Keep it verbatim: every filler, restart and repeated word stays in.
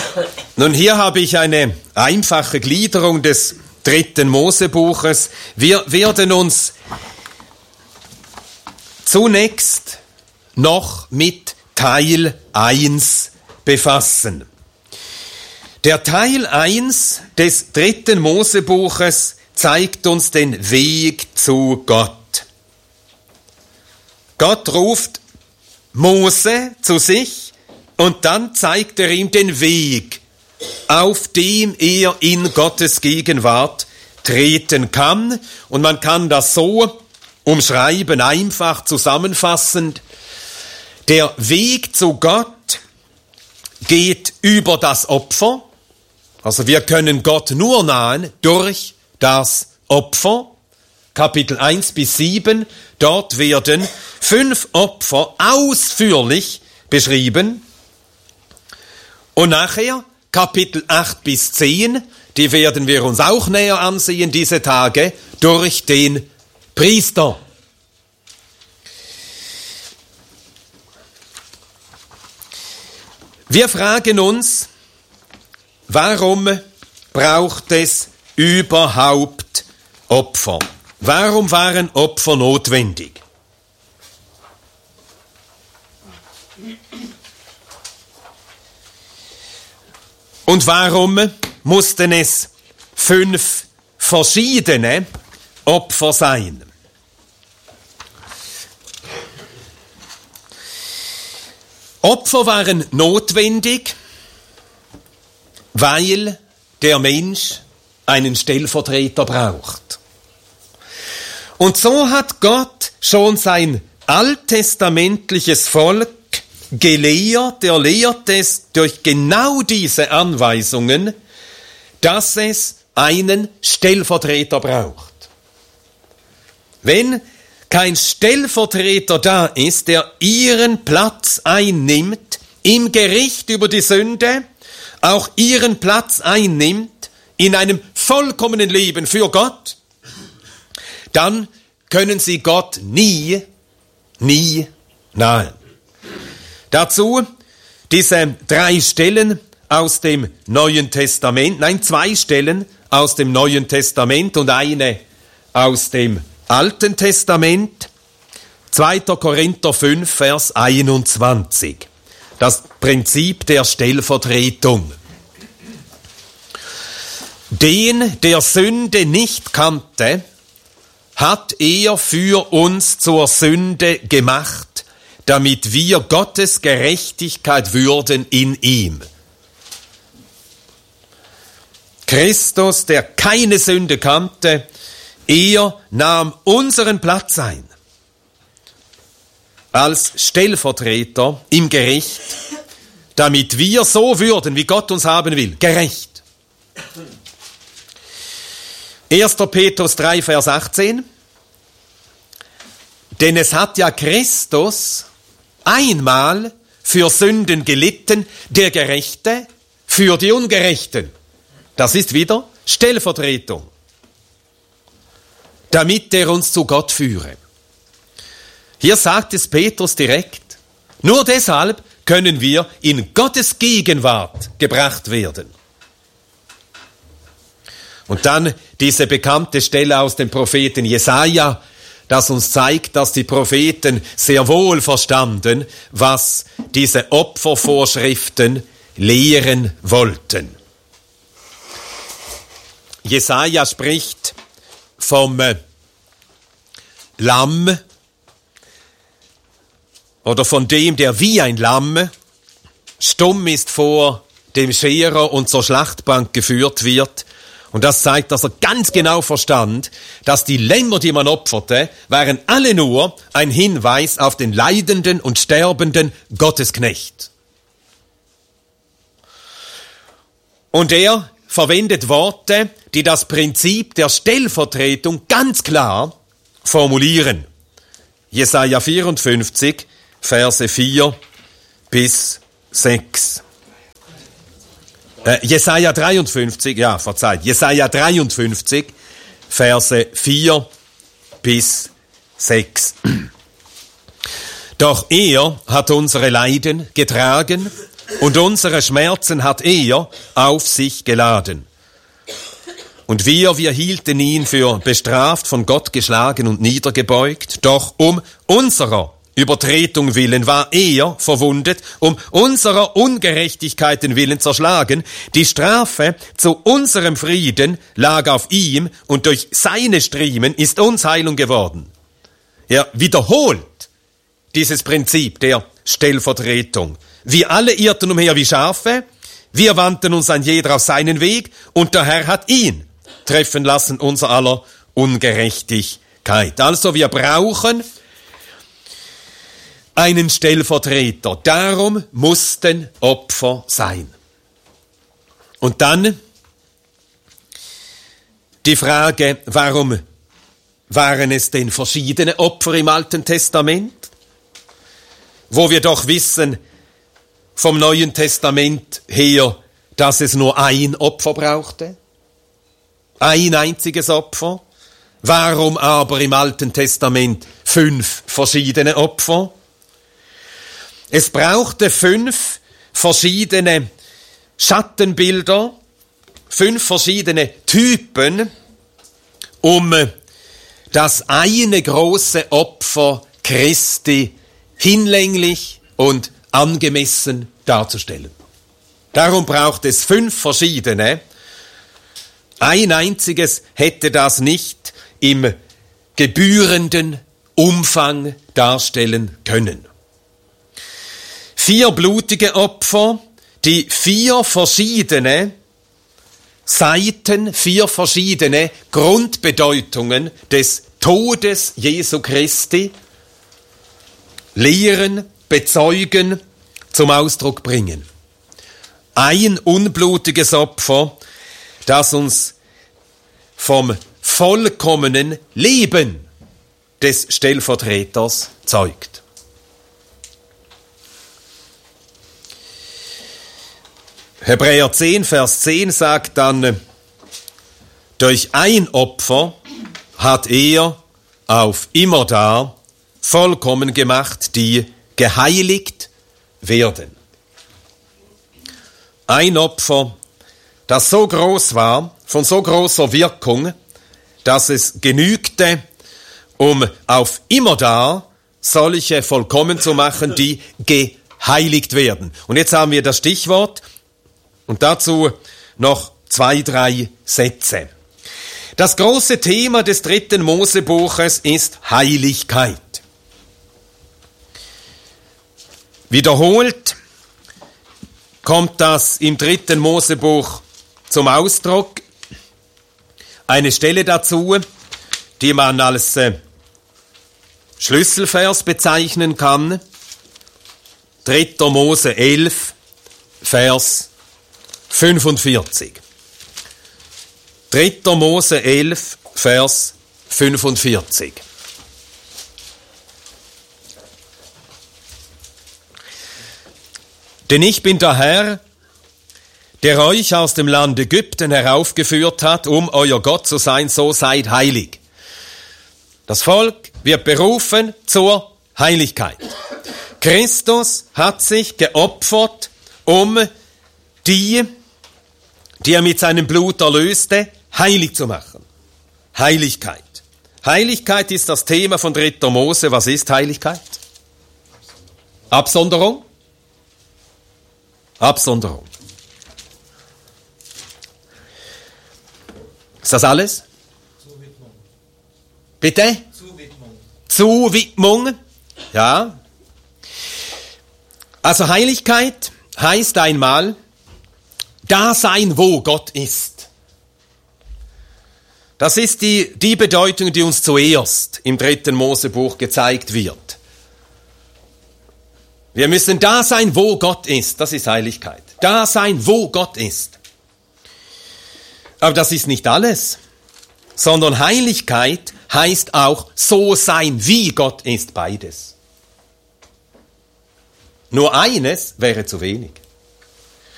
Nun, hier habe ich eine einfache Gliederung des dritten Mosebuches. Wir werden uns zunächst noch mit Teil eins befassen. Der Teil eins des dritten Mosebuches zeigt uns den Weg zu Gott. Gott ruft Mose zu sich und dann zeigt er ihm den Weg, auf dem er in Gottes Gegenwart treten kann. Und man kann das so umschreiben, einfach zusammenfassend. Der Weg zu Gott geht über das Opfer. Also wir können Gott nur nahen durch das Opfer. Kapitel eins bis sieben, dort werden fünf Opfer ausführlich beschrieben. Und nachher Kapitel acht bis zehn, die werden wir uns auch näher ansehen, diese Tage, durch den Priester. Wir fragen uns, warum braucht es überhaupt Opfer? Warum waren Opfer notwendig? Und warum mussten es fünf verschiedene Opfer sein? Opfer waren notwendig, weil der Mensch einen Stellvertreter braucht. Und so hat Gott schon sein alttestamentliches Volk gelehrt, er lehrt es durch genau diese Anweisungen, dass es einen Stellvertreter braucht. Wenn kein Stellvertreter da ist, der ihren Platz einnimmt im Gericht über die Sünde, auch ihren Platz einnimmt in einem vollkommenen Leben für Gott, dann können sie Gott nie, nie nahen. Dazu diese drei Stellen aus dem Neuen Testament, nein, zwei Stellen aus dem Neuen Testament und eine aus dem Alten Testament. zweiter Korinther fünf, Vers einundzwanzig. Das Prinzip der Stellvertretung. Den, der Sünde nicht kannte, hat er für uns zur Sünde gemacht, damit wir Gottes Gerechtigkeit würden in ihm. Christus, der keine Sünde kannte, er nahm unseren Platz ein. Als Stellvertreter im Gericht, damit wir so würden, wie Gott uns haben will, gerecht. erster Petrus drei, Vers achtzehn. Denn es hat ja Christus einmal für Sünden gelitten, der Gerechte für die Ungerechten. Das ist wieder Stellvertretung. Damit er uns zu Gott führe. Hier sagt es Petrus direkt. Nur deshalb können wir in Gottes Gegenwart gebracht werden. Und dann diese bekannte Stelle aus dem Propheten Jesaja, das uns zeigt, dass die Propheten sehr wohl verstanden, was diese Opfervorschriften lehren wollten. Jesaja spricht vom Lamm oder von dem, der wie ein Lamm stumm ist vor dem Scherer und zur Schlachtbank geführt wird. Und das zeigt, dass er ganz genau verstand, dass die Lämmer, die man opferte, waren alle nur ein Hinweis auf den leidenden und sterbenden Gottesknecht. Und er verwendet Worte, die das Prinzip der Stellvertretung ganz klar formulieren. Jesaja vierundfünfzig, Verse vier bis sechs. Äh, Jesaja dreiundfünfzig, ja, verzeiht, Jesaja dreiundfünfzig, Verse vier bis sechs. Doch er hat unsere Leiden getragen und unsere Schmerzen hat er auf sich geladen. Und wir, wir hielten ihn für bestraft, von Gott geschlagen und niedergebeugt, doch um unserer Übertretung willen war er verwundet, um unserer Ungerechtigkeiten willen zerschlagen. Die Strafe zu unserem Frieden lag auf ihm und durch seine Striemen ist uns Heilung geworden. Er wiederholt dieses Prinzip der Stellvertretung. Wir alle irrten umher wie Schafe, wir wandten uns ein jeder auf seinen Weg und der Herr hat ihn treffen lassen, unser aller Ungerechtigkeit. Also wir brauchen einen Stellvertreter. Darum mussten Opfer sein. Und dann die Frage, warum waren es denn verschiedene Opfer im Alten Testament? Wo wir doch wissen vom Neuen Testament her, dass es nur ein Opfer brauchte. Ein einziges Opfer. Warum aber im Alten Testament fünf verschiedene Opfer? Es brauchte fünf verschiedene Schattenbilder, fünf verschiedene Typen, um das eine große Opfer Christi hinlänglich und angemessen darzustellen. Darum braucht es fünf verschiedene. Ein einziges hätte das nicht im gebührenden Umfang darstellen können. Vier blutige Opfer, die vier verschiedene Seiten, vier verschiedene Grundbedeutungen des Todes Jesu Christi lehren, bezeugen, zum Ausdruck bringen. Ein unblutiges Opfer, das uns vom vollkommenen Leben des Stellvertreters zeugt. Hebräer zehn, Vers zehn sagt dann, durch ein Opfer hat er auf immerdar vollkommen gemacht, die geheiligt werden. Ein Opfer, das so groß war, von so großer Wirkung, dass es genügte, um auf immerdar solche vollkommen zu machen, die geheiligt werden. Und jetzt haben wir das Stichwort und dazu noch zwei, drei Sätze. Das große Thema des dritten Mosebuches ist Heiligkeit. Wiederholt kommt das im dritten Mosebuch zum Ausdruck. Eine Stelle dazu, die man als äh, Schlüsselvers bezeichnen kann. dritter Mose elf, Vers fünfundvierzig. dritter Mose elf, Vers fünfundvierzig. Denn ich bin der Herr, der euch aus dem Land Ägypten heraufgeführt hat, um euer Gott zu sein, so seid heilig. Das Volk wird berufen zur Heiligkeit. Christus hat sich geopfert, um die, die er mit seinem Blut erlöste, heilig zu machen. Heiligkeit. Heiligkeit ist das Thema von dritter Mose. Was ist Heiligkeit? Absonderung? Absonderung. Ist das alles? Zuwidmung. Bitte? Zuwidmung. Zuwidmung. Ja. Also Heiligkeit heißt einmal, da sein, wo Gott ist. Das ist die, die Bedeutung, die uns zuerst im dritten Mosebuch gezeigt wird. Wir müssen da sein, wo Gott ist. Das ist Heiligkeit. Da sein, wo Gott ist. Aber das ist nicht alles, sondern Heiligkeit heißt auch so sein, wie Gott ist, beides. Nur eines wäre zu wenig.